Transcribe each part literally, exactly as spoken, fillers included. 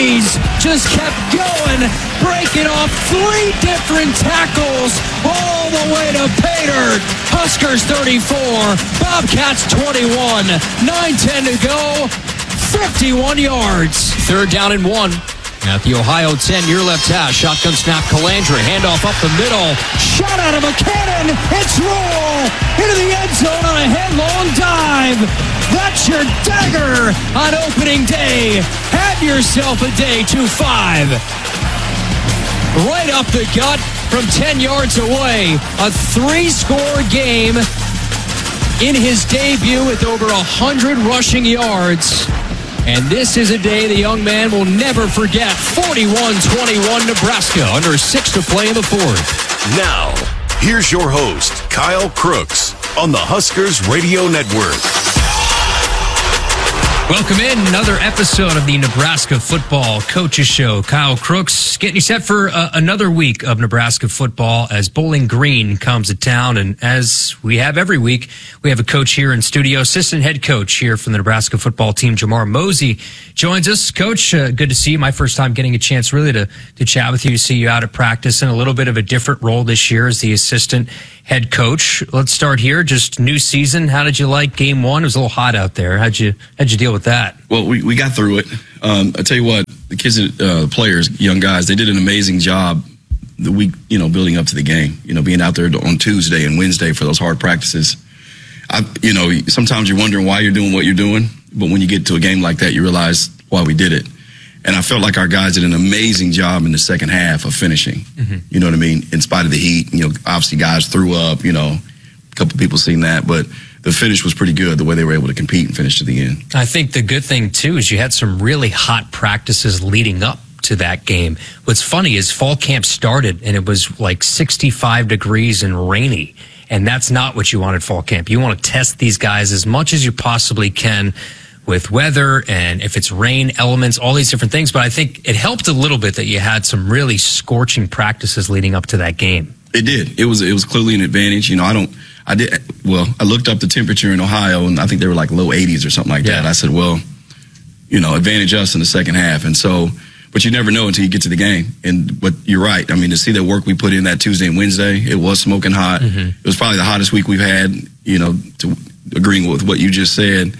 Breeze just kept going, breaking off three different tackles all the way to pay dirt. Huskers thirty-four, Bobcats twenty-one, nine ten to go, fifty-one yards. Third down and one. At the Ohio ten, your left hash. Shotgun snap, Calandra. Handoff up the middle. Shot out of a cannon. It's roll into the end zone on a headlong dive. That's your dagger on opening day. Have yourself a day to five. Right up the gut from ten yards away. A three-score game in his debut with over one hundred rushing yards. And this is a day the young man will never forget. forty-one twenty-one Nebraska, under six to play in the fourth. Now, here's your host, Kyle Crooks, on the Huskers Radio Network. Welcome in, another episode of the Nebraska Football Coaches Show. Kyle Crooks getting you set for uh, another week of Nebraska football as Bowling Green comes to town. And as we have every week, we have a coach here in studio, assistant head coach here from the Nebraska football team, Jamar Mosey, joins us. Coach, uh, good to see you. My first time getting a chance really to, to chat with you, to see you out at practice in a little bit of a different role this year as the assistant head coach. Let's start here. Just new season. How did you like game one? It was a little hot out there. How'd you how'd you deal with that? Well, we, we got through it. Um, I tell you what, the kids, uh, players, young guys, they did an amazing job the week, you know, building up to the game. You know, being out there on Tuesday and Wednesday for those hard practices. I, you know, sometimes you're wondering why you're doing what you're doing, but when you get to a game like that, you realize why we did it. And I felt like our guys did an amazing job in the second half of finishing. Mm-hmm. You know what I mean? In spite of the heat, you know, obviously guys threw up, you know, a couple people seen that, but the finish was pretty good, the way they were able to compete and finish to the end. I think the good thing, too, is you had some really hot practices leading up to that game. What's funny is fall camp started, and it was like sixty-five degrees and rainy, and that's not what you want at fall camp. You want to test these guys as much as you possibly can with weather and if it's rain, elements, all these different things. But I think it helped a little bit that you had some really scorching practices leading up to that game. It did. It was it was clearly an advantage. You know, I don't, I did, well, I looked up the temperature in Ohio, and I think they were like low eighties or something like yeah. that. I said, well, you know, advantage us in the second half. And so, but you never know until you get to the game. And, but you're right. I mean, to see the work we put in that Tuesday and Wednesday, it was smoking hot. Mm-hmm. It was probably the hottest week we've had, you know, to agreeing with what you just said.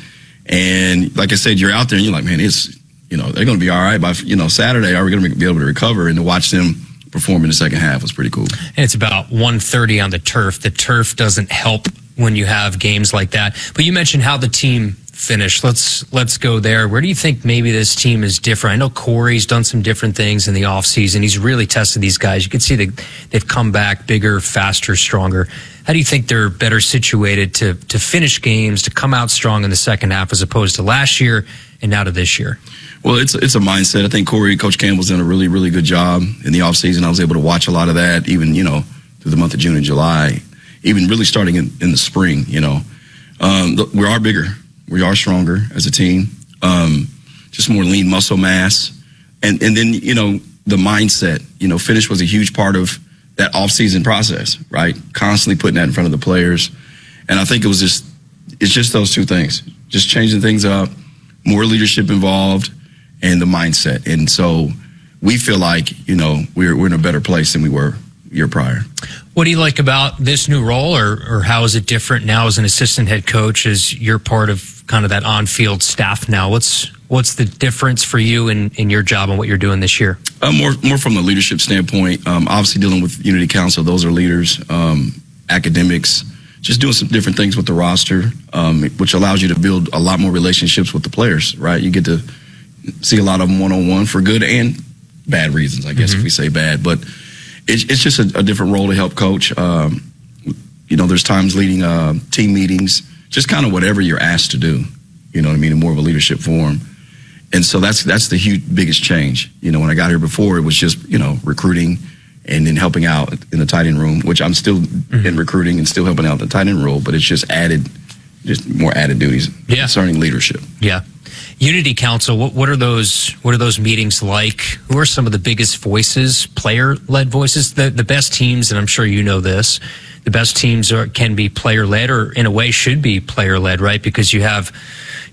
And like I said, you're out there and you're like, man, it's, you know, they're going to be all right by, you know, Saturday. Are we going to be able to recover? And to watch them perform in the second half was pretty cool. And it's about one thirty on the turf. The turf doesn't help when you have games like that. But you mentioned how the team finished. Let's let's go there. Where do you think maybe this team is different? I know Corey's done some different things in the offseason. He's really tested these guys. You can see that they've come back bigger, faster, stronger. How do you think they're better situated to to finish games, to come out strong in the second half as opposed to last year and now to this year? Well, it's it's a mindset. I think Corey, Coach Campbell's done a really, really good job in the offseason. I was able to watch a lot of that, even, you know, through the month of June and July, even really starting in, in the spring, you know. Um, we are bigger. We are stronger as a team. Um, just more lean muscle mass. And, and then, you know, the mindset. You know, finish was a huge part of that offseason process, right? Constantly putting that in front of the players. And I think it was just, it's just those two things. Just changing things up, more leadership involved, and the mindset. And so we feel like, you know, we're we're in a better place than we were year prior. What do you like about this new role, or or how is it different now as an assistant head coach, as you're part of kind of that on-field staff now? What's what's the difference for you in, in your job and what you're doing this year? Uh, more more from the leadership standpoint. Um, obviously dealing with Unity Council, those are leaders, um, academics, just doing some different things with the roster, um, which allows you to build a lot more relationships with the players, right? You get to see a lot of them one-on-one for good and bad reasons, I guess, mm-hmm. if we say bad. But it's, it's just a, a different role to help coach. Um, you know, there's times leading uh, team meetings, just kind of whatever you're asked to do, you know what I mean, in more of a leadership form. And so that's that's the huge, biggest change. You know, when I got here before, it was just, you know, recruiting and then helping out in the tight end room, which I'm still mm-hmm. in recruiting and still helping out in the tight end role, but it's just added, just more added duties yeah. concerning leadership. Yeah. Unity Council, what, what are those what are those meetings like? Who are some of the biggest voices, player-led voices? The the best teams, and I'm sure you know this, the best teams are, can be player-led, or in a way should be player-led, right? Because you have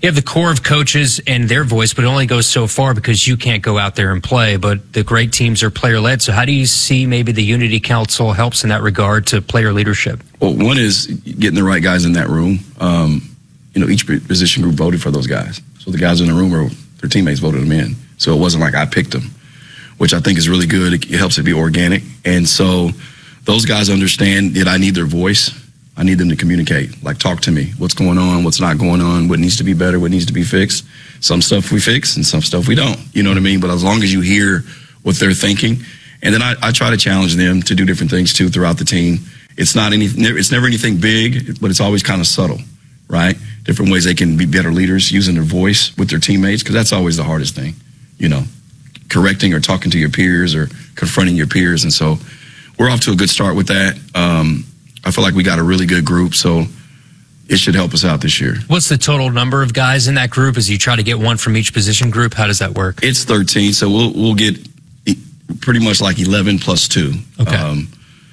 You have the core of coaches and their voice, but it only goes so far because you can't go out there and play. But the great teams are player-led. So how do you see maybe the Unity Council helps in that regard to player leadership? Well, one is getting the right guys in that room. Um, you know, each position group voted for those guys. So the guys in the room, or their teammates voted them in. So it wasn't like I picked them, which I think is really good. It helps it be organic. And so those guys understand that I need their voice. I need them to communicate, like talk to me. What's going on? What's not going on? What needs to be better? What needs to be fixed? Some stuff we fix and some stuff we don't. You know what I mean? But as long as you hear what they're thinking, and then I, I try to challenge them to do different things too throughout the team. It's not any, it's never anything big, but it's always kind of subtle, right? Different ways they can be better leaders using their voice with their teammates, because that's always the hardest thing, you know, correcting or talking to your peers or confronting your peers. And so we're off to a good start with that. Um, I feel like we got a really good group, so it should help us out this year. What's the total number of guys in that group as you try to get one from each position group? How does that work? It's thirteen, so we'll we'll get pretty much like eleven plus two. Okay. Um,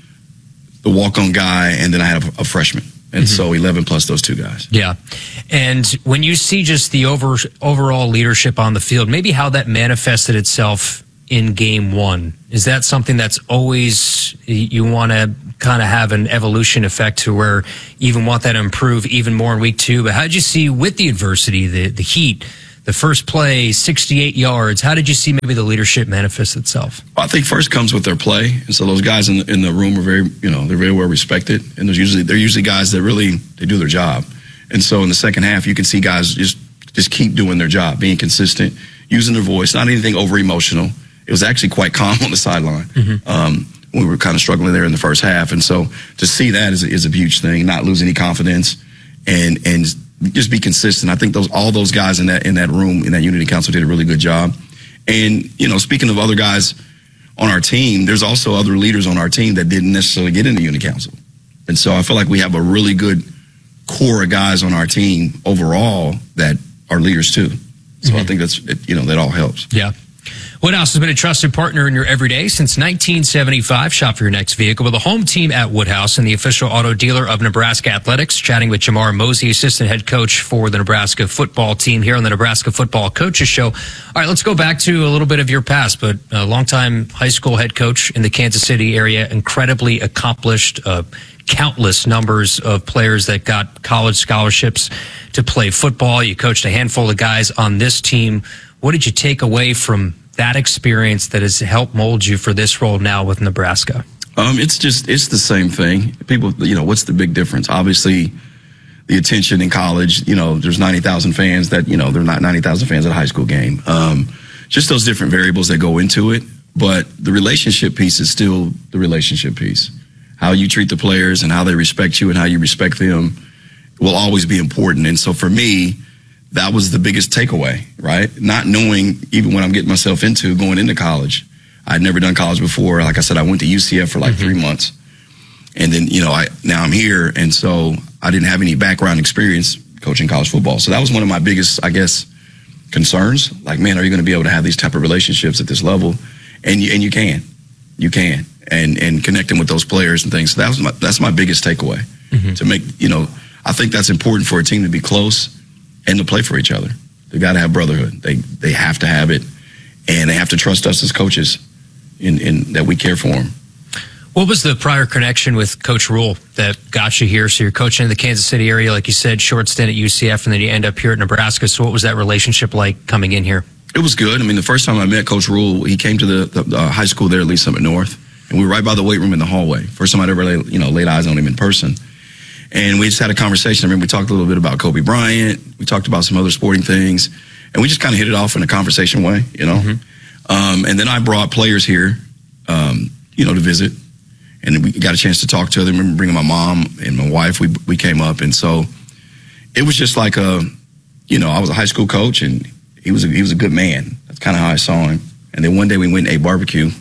the walk-on guy, and then I have a freshman. And mm-hmm. so eleven plus those two guys. Yeah. And when you see just the over, overall leadership on the field, maybe how that manifested itself in game one, is that something that's always you want to kind of have an evolution effect to where you even want that to improve even more in week two? But how did you see with the adversity, the, the heat, the first play, sixty-eight yards, how did you see maybe the leadership manifest itself? I think first comes with their play. And so those guys in the, in the room are very, you know, they're very well respected. And there's usually, they're usually guys that really, they do their job. And so in the second half, you can see guys just, just keep doing their job, being consistent, using their voice, not anything over emotional. It was actually quite calm on the sideline. Mm-hmm. Um, we were kind of struggling there in the first half. And so to see that is, is a huge thing, not lose any confidence and, and just be consistent. I think those, all those guys in that, in that room, in that Unity Council did a really good job. And, you know, speaking of other guys on our team, there's also other leaders on our team that didn't necessarily get into Unity Council. And so I feel like we have a really good core of guys on our team overall that are leaders too. So mm-hmm. I think that's, you know, that all helps. Yeah. Woodhouse has been a trusted partner in your everyday since nineteen seventy-five. Shop for your next vehicle with a home team at Woodhouse and the official auto dealer of Nebraska Athletics. Chatting with Jamar Mosey, assistant head coach for the Nebraska football team here on the Nebraska Football Coaches Show. All right, let's go back to a little bit of your past, but a longtime high school head coach in the Kansas City area, incredibly accomplished, uh, countless numbers of players that got college scholarships to play football. You coached a handful of guys on this team. What did you take away from that experience that has helped mold you for this role now with Nebraska? Um, it's just, it's the same thing. People, you know, what's the big difference? Obviously, the attention in college, you know, there's ninety thousand fans that, you know, there are not ninety thousand fans at a high school game. Um, just those different variables that go into it. But the relationship piece is still the relationship piece. How you treat the players and how they respect you and how you respect them will always be important. And so for me, that was the biggest takeaway, right? Not knowing even what I'm getting myself into going into college. I'd never done college before. Like I said, I went to U C F for like mm-hmm. three months. And then, you know, I now I'm here. And so I didn't have any background experience coaching college football. So that was one of my biggest, I guess, concerns. Like, man, are you going to be able to have these type of relationships at this level? And you, and you can. You can. And and connecting with those players and things. So that was my, that's my biggest takeaway. Mm-hmm. To make, you know, I think that's important for a team to be close and to play for each other. They got to have brotherhood. They they have to have it, and they have to trust us as coaches in, in that we care for them. What was the prior connection with Coach Rule that got you here? So you're coaching in the Kansas City area, like you said, short stint at U C F, and then you end up here at Nebraska. So what was that relationship like coming in here? It was good. I mean, the first time I met Coach Rule, he came to the, the, the high school there at Lee Summit North, and we were right by the weight room in the hallway. First time I'd ever laid, you know, laid eyes on him in person. And we just had a conversation. I remember we talked a little bit about Kobe Bryant. We talked about some other sporting things. And we just kind of hit it off in a conversation way, you know. Mm-hmm. Um, and then I brought players here, um, you know, to visit. And we got a chance to talk to them. I remember bringing my mom and my wife. We we came up. And so it was just like a, you know, I was a high school coach, and he was a, he was a good man. That's kind of how I saw him. And then one day we went and ate barbecue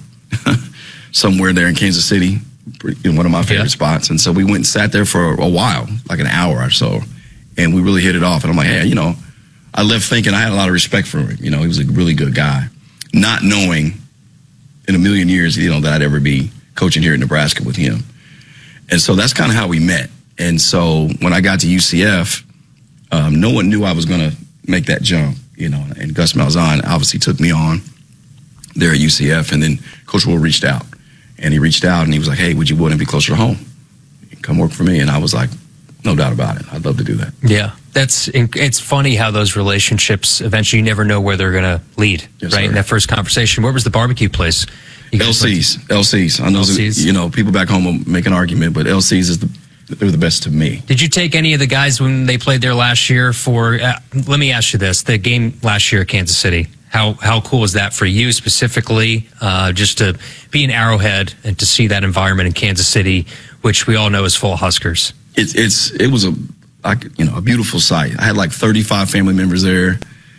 somewhere there in Kansas City, in one of my favorite yeah. spots. And so we went and sat there for a while, like an hour or so, and we really hit it off. And I'm like, hey, you know, I left thinking I had a lot of respect for him. You know, he was a really good guy, not knowing in a million years, you know, that I'd ever be coaching here in Nebraska with him. And so that's kind of how we met. And so when I got to U C F, um, no one knew I was going to make that jump, you know. And Gus Malzahn obviously took me on there at U C F, and then Coach Will reached out, and he reached out and he was like, "Hey, would you want to be closer to home? Come work for me?" And I was like, "No doubt about it. I'd love to do that." Yeah, that's it's funny how those relationships eventually you never know where they're going to lead, Yes, right? sir. In that first conversation, where was the barbecue place? You L guys went to- C's, L C's. I know, L C's. you know, people back home will make an argument, but L C's is the they're the best to me. Did you take any of the guys when they played there last year for, uh, let me ask you this, the game last year at Kansas City, how how cool was that for you specifically, uh, just to be in Arrowhead and to see that environment in Kansas City, which we all know is full of Huskers? It's it's it was a like you know a beautiful sight. I had like thirty-five family members there.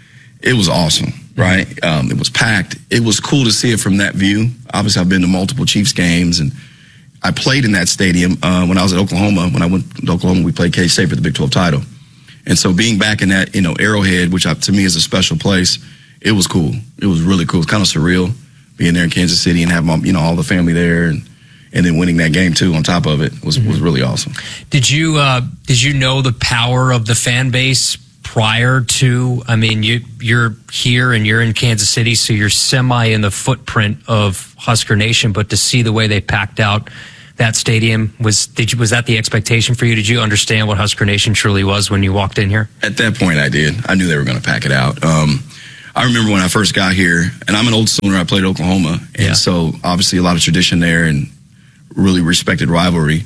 It was awesome, right? Um, it was packed. It was cool to see it from that view. Obviously, I've been to multiple Chiefs games, and I played in that stadium uh, when I was at Oklahoma. When I went to Oklahoma, we played K-State for the Big twelve title. And so being back in that, you know, Arrowhead, which I, to me is a special place, it was cool. It was really cool. It's kind of surreal being there in Kansas City and having, you know, all the family there, and and then winning that game too on top of it was, mm-hmm. was really awesome. Did you uh, did you know the power of the fan base prior to, I mean, you, you're here and you're in Kansas City, so you're semi in the footprint of Husker Nation, but to see the way they packed out that stadium, was did you, was that the expectation for you? Did you understand what Husker Nation truly was when you walked in here? At that point, I did. I knew they were going to pack it out. Um, I remember when I first got here, and I'm an old Sooner. I played at Oklahoma, and Yeah. so obviously a lot of tradition there and really respected rivalry.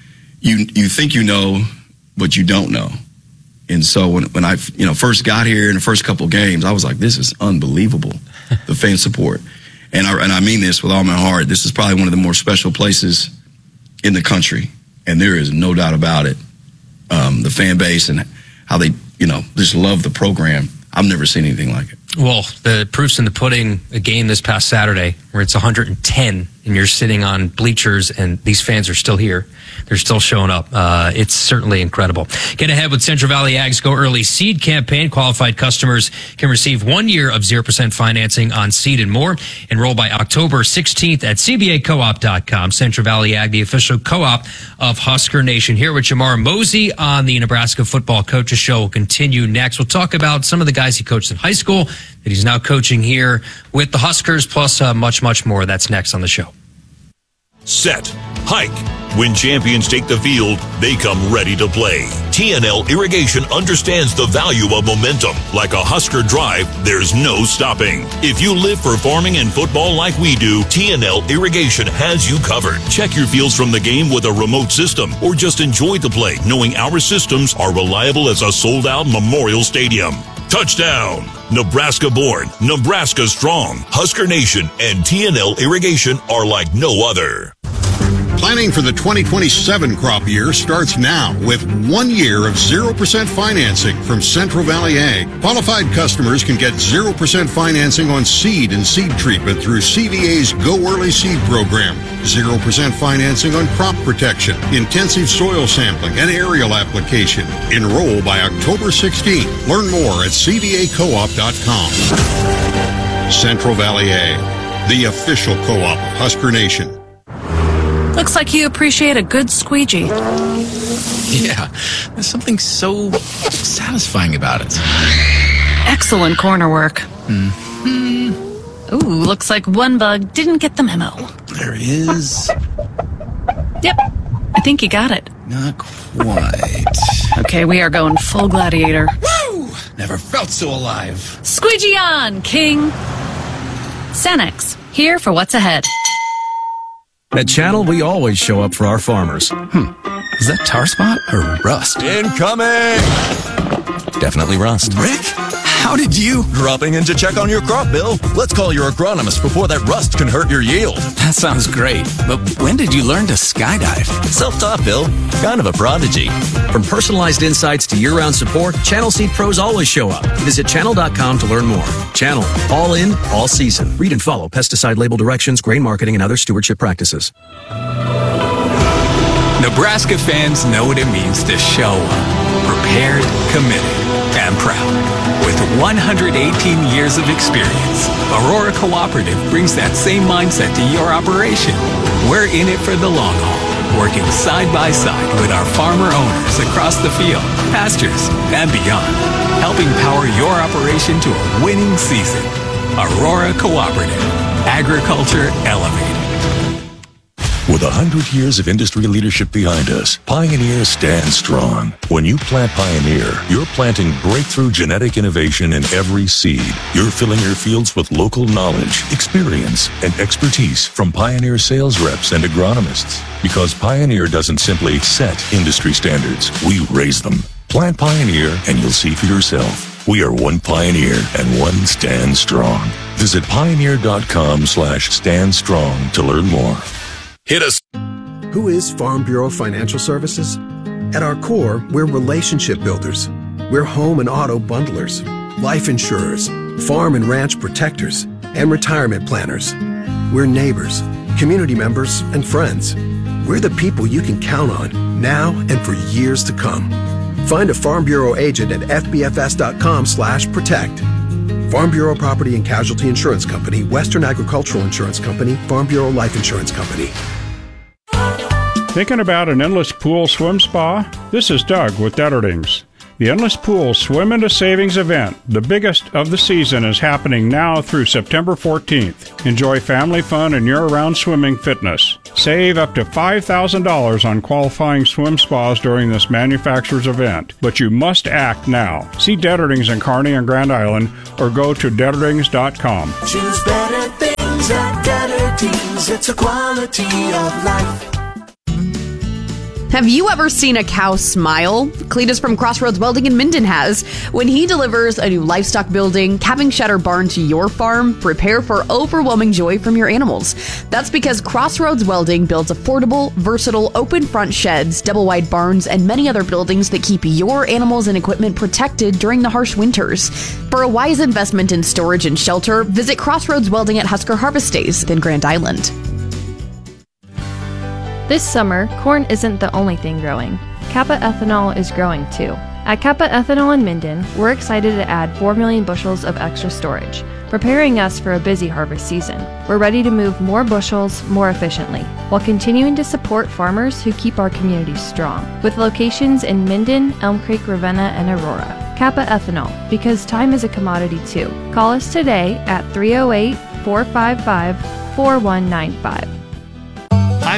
You you think you know, but you don't know. And so when when I you know first got here in the first couple of games, I was like, this is unbelievable, the fan support. And I and I mean this with all my heart. This is probably one of the more special places in the country, and there is no doubt about it. Um, the fan base and how they you know just love the program. I've never seen anything like it. Well, the proof's in the pudding. A game this past Saturday where it's one hundred ten and you're sitting on bleachers and these fans are still here. They're still showing up. Uh, it's certainly incredible. Get ahead with Central Valley Ag's Go Early Seed campaign. Qualified customers can receive one year of zero percent financing on seed and more. Enroll by October sixteenth at C B A co op dot com. Central Valley Ag, the official co-op of Husker Nation. Here with Jamar Mosey on the Nebraska Football Coaches Show. Will continue next. We'll talk about some of the guys he coached in high school that he's now coaching here with the Huskers, plus uh, much, much more. That's next on the show. Set. Hike. When champions take the field, they come ready to play. T N L Irrigation understands the value of momentum. Like a Husker drive, there's no stopping. If you live for farming and football like we do, T N L Irrigation has you covered. Check your fields from the game with a remote system, or just enjoy the play, knowing our systems are reliable as a sold-out Memorial Stadium. Touchdown! Nebraska born, Nebraska strong. Husker Nation and T N L Irrigation are like no other. Planning for the twenty twenty-seven crop year starts now with one year of zero percent financing from Central Valley Ag. Qualified customers can get zero percent financing on seed and seed treatment through C V A's Go Early Seed program. zero percent financing on crop protection, intensive soil sampling, and aerial application. Enroll by October sixteenth. Learn more at C V A co op dot com. Central Valley Ag, the official co-op of Husker Nation. Looks like you appreciate a good squeegee. Yeah, there's something so satisfying about it. Excellent corner work. Mm-hmm. Ooh, looks like one bug didn't get the memo. There is. Yep, I think you got it. Not quite. Okay, we are going full gladiator. Woo! Never felt so alive. Squeegee on, King. Cenex, here for what's ahead. At Channel, we always show up for our farmers. Hmm. Is that tar spot or rust? Incoming! Definitely rust. Rick? How did you? Dropping in to check on your crop, Bill. Let's call your agronomist before that rust can hurt your yield. That sounds great. But when did you learn to skydive? Self-taught, Bill. Kind of a prodigy. From personalized insights to year-round support, Channel Seed pros always show up. Visit channel dot com to learn more. Channel. All in, all season. Read and follow pesticide label directions, grain marketing, and other stewardship practices. Nebraska fans know what it means to show up. Prepared, committed, and proud. With one hundred eighteen years of experience, Aurora Cooperative brings that same mindset to your operation. We're in it for the long haul. working side by side with our farmer owners across the field, pastures, and beyond, helping power your operation to a winning season. Aurora Cooperative. Agriculture elevated. With a hundred years of industry leadership behind us, Pioneer stands strong. When you plant Pioneer, you're planting breakthrough genetic innovation in every seed. You're filling your fields with local knowledge, experience, and expertise from Pioneer sales reps and agronomists. Because Pioneer doesn't simply set industry standards, we raise them. Plant Pioneer and you'll see for yourself. We are one Pioneer and one Stand Strong. Visit pioneer.com slash stand strong to learn more. Hit us. Who is Farm Bureau Financial Services? At our core, we're relationship builders. We're home and auto bundlers, life insurers, farm and ranch protectors, and retirement planners. We're neighbors, community members, and friends. We're the people you can count on now and for years to come. Find a Farm Bureau agent at fbfs.com slash protect. Farm Bureau Property and Casualty Insurance Company, Western Agricultural Insurance Company, Farm Bureau Life Insurance Company. Thinking about an endless pool swim spa? This is Doug with Detterdings. The Endless Pool Swim into Savings event, the biggest of the season, is happening now through September fourteenth. Enjoy family fun and year-round swimming fitness. Save up to five thousand dollars on qualifying swim spas during this manufacturer's event, but you must act now. See Detterdings in Kearney and Grand Island or go to detterdings dot com. Choose better things at Detterdings. It's a quality of life. Have you ever seen a cow smile? Cletus from Crossroads Welding in Minden has. When he delivers a new livestock building, calving shed, or barn to your farm, prepare for overwhelming joy from your animals. That's because Crossroads Welding builds affordable, versatile, open front sheds, double wide barns, and many other buildings that keep your animals and equipment protected during the harsh winters. For a wise investment in storage and shelter, visit Crossroads Welding at Husker Harvest Days in Grand Island. This summer, corn isn't the only thing growing. Kappa Ethanol is growing too. At Kappa Ethanol in Minden, we're excited to add four million bushels of extra storage, preparing us for a busy harvest season. We're ready to move more bushels more efficiently, while continuing to support farmers who keep our communities strong. With locations in Minden, Elm Creek, Ravenna, and Aurora. Kappa Ethanol, because time is a commodity too. Call us today at three oh eight, four five five, four one nine five.